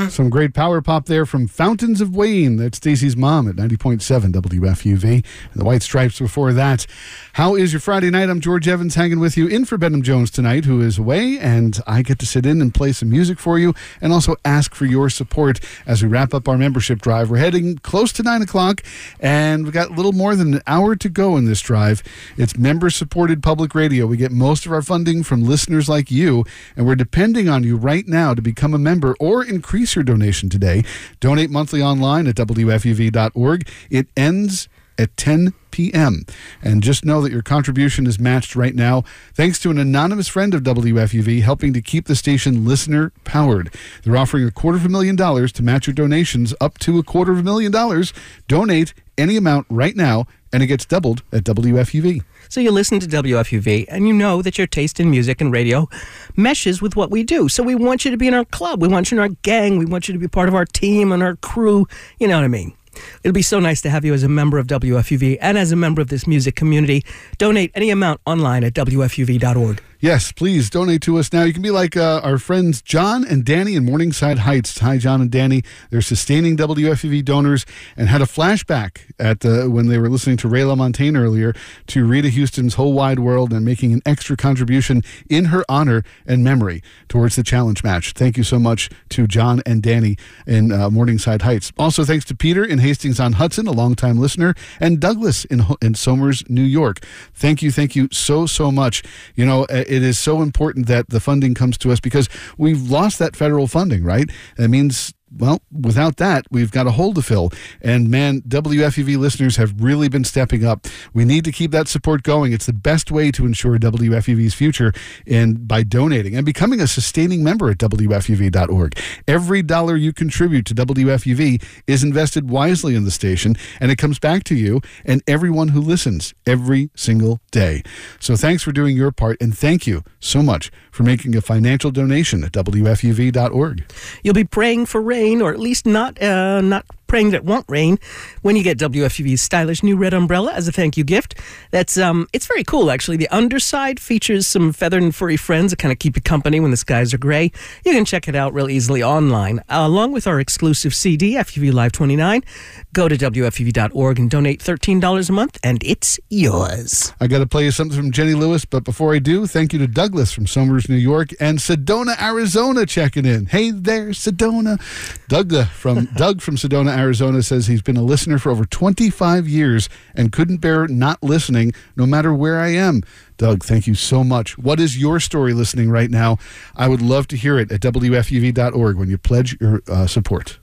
Some great power pop there from Fountains of Wayne. That's Stacey's mom at 90.7 WFUV. And the White Stripes before that. How is your Friday night? I'm George Evans hanging with you in for Benham Jones tonight, who is away, and I get to sit in and play some music for you and also ask for your support as we wrap up our membership drive. We're heading close to 9 o'clock, and we've got a little more than an hour to go in this drive. It's member-supported public radio. We get most of our funding from listeners like you, and we're depending on you right now to become a member or increase your donation today. Donate monthly online at WFUV.org. It ends at 10 p.m. And just know that your contribution is matched right now thanks to an anonymous friend of WFUV helping to keep the station listener powered. They're offering $250,000 to match your donations up to $250,000. Donate any amount right now and it gets doubled at WFUV. So you listen to WFUV and you know that your taste in music and radio meshes with what we do. So we want you to be in our club. We want you in our gang. We want you to be part of our team and our crew. You know what I mean? It'll be so nice to have you as a member of WFUV and as a member of this music community. Donate any amount online at WFUV.org. Yes, please donate to us now. You can be like our friends John and Danny in Morningside Heights. Hi, John and Danny. They're sustaining WFUV donors and had a flashback at when they were listening to Ray LaMontagne earlier to Rita Houston's Whole Wide World and making an extra contribution in her honor and memory towards the challenge match. Thank you so much to John and Danny in Morningside Heights. Also, thanks to Peter in Hastings-on-Hudson, a longtime listener, and Douglas in Somers, New York. Thank you so much. You know, it is so important that the funding comes to us because we've lost that federal funding, right? That means, well, without that, we've got a hole to fill. And man, WFUV listeners have really been stepping up. We need to keep that support going. It's the best way to ensure WFUV's future and by donating and becoming a sustaining member at WFUV.org. Every dollar you contribute to WFUV is invested wisely in the station, and it comes back to you and everyone who listens every single day. So thanks for doing your part, and thank you so much for making a financial donation at WFUV.org. You'll be praying for rain, or at least not praying that it won't rain, when you get WFUV's stylish new red umbrella as a thank you gift. That's it's very cool, actually. The underside features some feathered and furry friends that kind of keep you company when the skies are gray. You can check it out real easily online, along with our exclusive CD, FUV Live 29. Go to WFUV.org and donate $13 a month, and it's yours. I got to play you something from Jenny Lewis, but before I do, thank you to Douglas from Somers, New York, and Sedona, Arizona checking in. Hey there, Sedona. Doug from Sedona, Arizona says he's been a listener for over 25 years and couldn't bear not listening no matter where I am. Doug, thank you so much. What is your story listening right now? I would love to hear it at WFUV.org when you pledge your support.